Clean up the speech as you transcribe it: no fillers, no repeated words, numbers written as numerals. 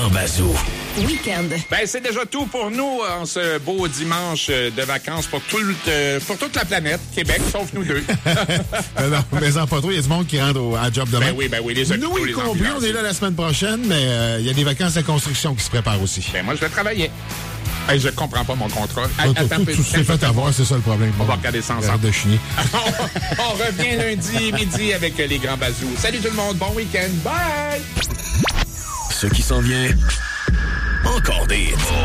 grands bazous. Week-end. Ben, c'est déjà tout pour nous en ce beau dimanche de vacances pour toute la planète, Québec, sauf nous deux. Non, mais en pas trop, il y a du monde qui rentre à job demain. Ben oui, les hôpitaux, nous y les compris, ambulances. on est là la semaine prochaine, mais il y a des vacances de construction qui se préparent aussi. Ben, moi, je vais travailler. Ben, je comprends pas mon contrat. Tout s'est fait avoir, c'est ça le problème. On va regarder ça ensemble. De chigner. On revient lundi midi avec les grands bazous. Salut tout le monde, bon week-end. Bye! Ce qui s'en vient, encore des hits.